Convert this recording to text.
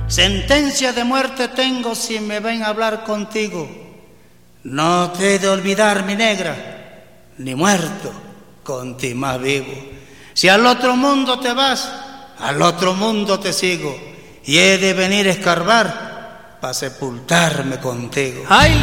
sentencia de muerte tengo si me ven a hablar contigo. No te he de olvidar, mi negra, ni muerto, con ti más vivo. Si al otro mundo te vas, al otro mundo te sigo, y he de venir a escarbar para sepultarme contigo. ¡Ay,